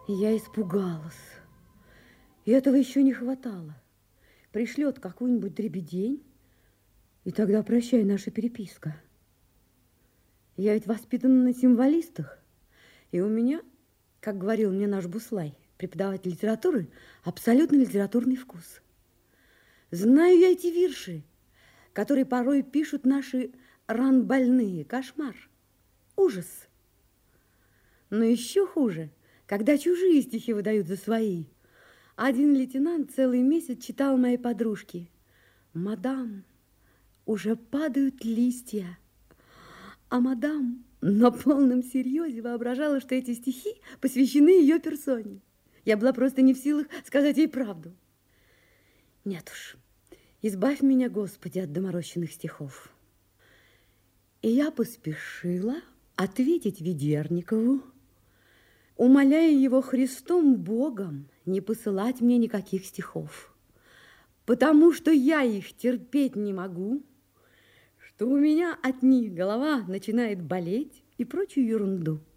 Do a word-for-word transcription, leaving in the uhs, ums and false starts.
Я испугалась. И этого еще не хватало. Пришлет какую-нибудь дребедень, и тогда прощай наша переписка. Я ведь воспитана на символистах, и у меня, как говорил мне наш Буслай, преподаватель литературы, абсолютно литературный вкус. Знаю я эти вирши, которые порой пишут наши ранбольные. Кошмар, ужас. Но еще хуже, когда чужие стихи выдают за свои. Один лейтенант целый месяц читал моей подружке: «Мадам, уже падают листья». А мадам на полном серьезе воображала, что эти стихи посвящены ее персоне. Я была просто не в силах сказать ей правду. Нет уж, избавь меня, Господи, от доморощенных стихов. И я поспешила ответить Ведерникову, умоляя его Христом Богом не посылать мне никаких стихов, потому что я их терпеть не могу, что у меня от них голова начинает болеть и прочую ерунду.